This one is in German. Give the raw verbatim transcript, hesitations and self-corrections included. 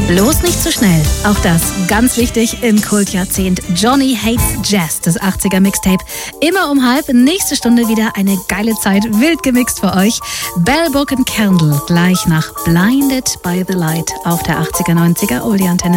Bloß nicht zu schnell. Auch das ganz wichtig im Kultjahrzehnt. Johnny Hates Jazz, das achtziger Mixtape. Immer um halb, nächste Stunde wieder eine geile Zeit, wild gemixt für euch. Bell, Book and Candle, gleich nach Blinded by the Light auf der achtziger, neunziger Oldie-Antenne.